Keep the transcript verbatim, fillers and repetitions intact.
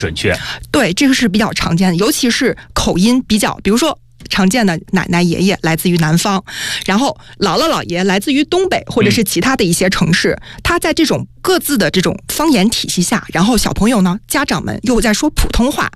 准确。 对，这个是比较常见的，尤其是口音比较，比如说常见的奶奶爷爷来自于南方，然后姥姥姥爷来自于东北或者是其他的一些城市，嗯、他在这种各自的这种方言体系下，然后小朋友呢，家长们又在说普通话，